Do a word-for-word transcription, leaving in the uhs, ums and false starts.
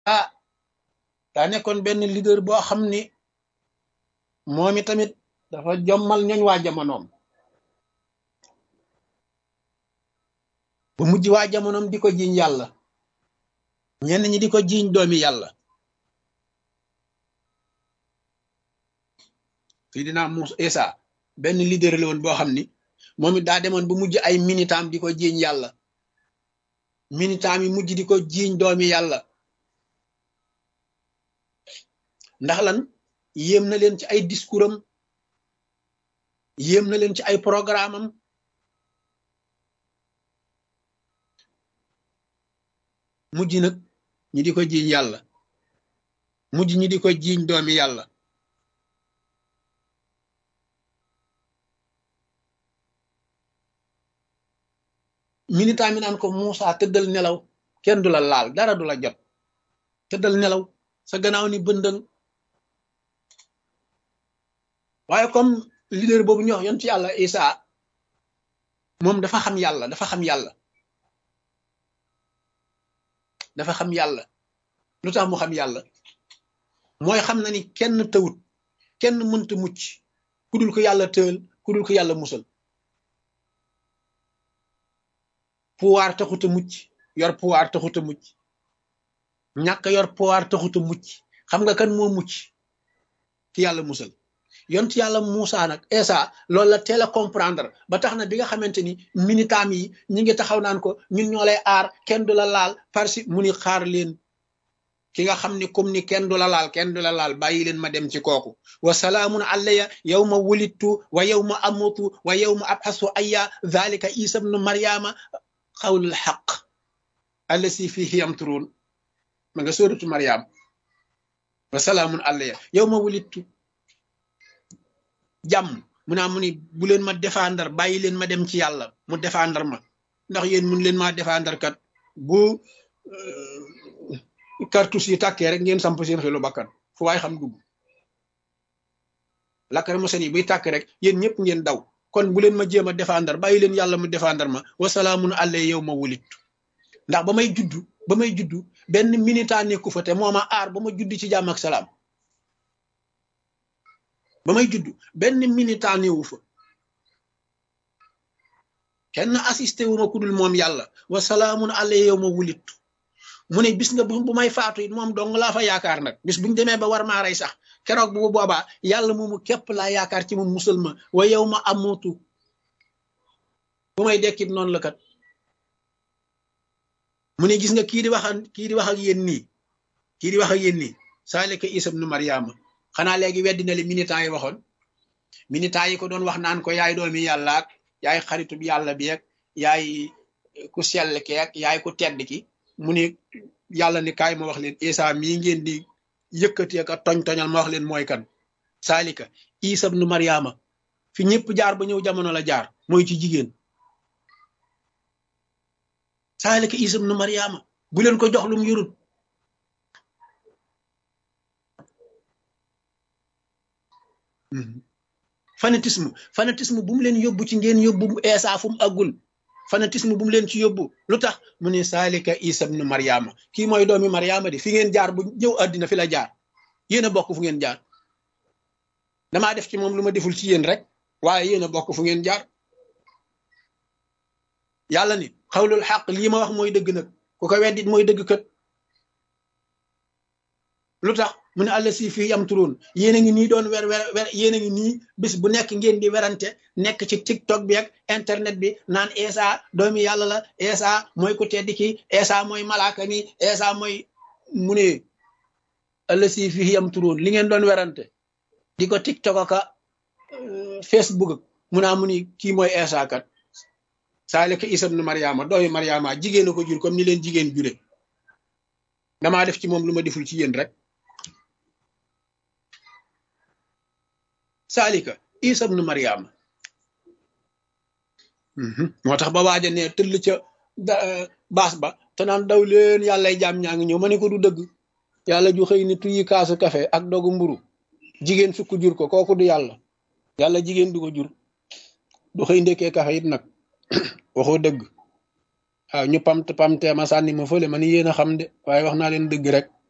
ah daa nekkoon benn leader boo xam ni moom i tamit dafa jommal ñooñ waa jamonoom ba mujj waa jamonoom di ko jiiñ yàlla ñenn ñi di ko jiiñ doomi yàlla Seydina Muusa Isa benn leader la woon boo xam ni moom it daa demoon ba mujj ay militant di ko jiiñ yàlla militant yi mujj di ko jiiñ doomi yàlla ndax lan yéem na leen ci ay discours am yéem na leen ci ay programme am mujj nag ñi di ko jiiñ yàlla mujj ñi di ko jiiñ doomi yàlla militant mi naan ko Muusa tëddal nelaw kenn du la laal dara du la jot tëddal nelaw sa gannaaw ni bëndëng waaye comme leader boobu ñu wax yonent yàlla Isa moom dafa xam yàlla dafa xam yàlla dafa xam yàlla lu tax mu xam yàlla mooy xam na ni kenn tawut kenn mënta mucc ku dul ko yàlla tëël ku dul ko yàlla musal pouvoir taxut a mucc yor pouvoir taxut a mucc ñàkk yor pouvoir taxut a mucc xam nga kan moo mucc ki yàlla musal yont yàlla Muusa nag Isa loolu la teel a comprendre ba tax na bi nga xamante ni militant yi ñi ngi taxaw naan ko ñun ñoo lay aar kenn du la laal parce que mu ni xaar leen ki nga xam ni comme ni kenn du la laal kenn du la laal bàyyi leen ma dem ci kooku wa salaamun alayya yawma wulidtu wa yawma amutu wa yawma abxasu ayya dhalika isa bnu maryama xawlul xaq allasi fihi yamturun ma nga sóoratu maryam wa salaamun alayya yawma wulidtu jàmm mu naa mu ni bu leen ma défendre bàyyi leen ma dem ci yàlla mu défendre ma ndax yéen mun leen maa défendre kat bu cartouche yi tàkkee rek ngeen samp seen xelu bakkan fu waay xam dugg lakkar mosen yi buy tàkk rek yéen ñëpp ngeen daw kon bu leen ma jéem a défendre bàyyi leen yàlla mu défendre ma wasalaamun alayya yow ma wulittu ndax ba may juddu ba may juddu benn militant nekku fa te moo ma aar ba ma judd ci jàmm ak salaam ba may juddu benn militant newu fa kenn assisté wu ma ku dul moom yàlla wasalaamun alayya yow ma wulittu mu ne bis nga bu may faatu it moom dong laa fa yaakaar nag bis buñu demee ba war maa rey sax keroog bu boobaa yàlla moomu képp laa yaakaar ci moom musal ma wa yow ma amutu bu may dekkit noonu la kat mu ne gis nga kii di wax kii di wax ak yéen nii kii di wax ak yéen nii saalika Isa ibnu Maryama xanaa léegi weddi na li militant yi waxoon militant yi ko doon wax naan ko yaay doomi yàlla ak yaay xaritu bi yàlla bi ak yaay ku sell ki ak yaay ku tedd ki mu ne yàlla ni kaay ma wax leen Isa mii ngeen di yëkkati ak toñ toñal ma wax leen mooy kan saalika Isa ibnu Maryama fi ñëpp jaar ba ñëw jamono la jaar mooy ci jigéen saalika Isa ibnu Maryama bu leen ko jox lu mu yurut fanatisme fanatisme bu mu leen yóbbu ci ngeen yóbbu Isa fu mu àggul fanatisme bu mu leen ci yóbbu lu tax mu ne saalika Isa ibnu Maryama kii mooy doomi Maryama di fi ngeen jaar bu ñëw àddina fi la jaar yéen a bokk fu ngeen jaar damaa def ci moom lu ma deful ci yéen rek waaye yéen a bokk fu ngeen jaar yàlla ni xawlul xaq lii ma wax mooy dëgg nag ku ko weddit mooy dëgg kat lu tax mu ne àlla si fii yamturoon yéen a ngi nii doon wer wer wer yéen a ngi nii bis bu nekk ngeen di werante nekk ci tiktok bi ak internet bi naan Isa doomi yàlla la Isa mooy ku tedd ki Isa mooy malaaka mi Isa mooy mu ne àlla si fii yamturoon li ngeen doon werante di ko tiktok aka facebook mu naa mu ni kii mooy Isa kat saalika Isa ibnu Maryama doomi Maryama jigéen a ko jur comme ni leen jigéen jure damaa def ci moom lu ma deful ci yéen rek saalika Isa ibnu Maryama moo tax ba waaja ne tëll ca baas ba te naan daw leen yàllay jaam ñaa ngi ñëw ma ne ko du dëgg yàlla ju xëy ni tuyi kaasu kafe ak dogu mburu jigéen sukk jur ko kooku du yàlla yàlla jigéen du ko jur du xëy ndekkee kafe it nag waxoo dëgg waaw ñu pamt pamtee ma sànni ma fële ma ni yéen a xam de waaye wax naa leen dëgg rek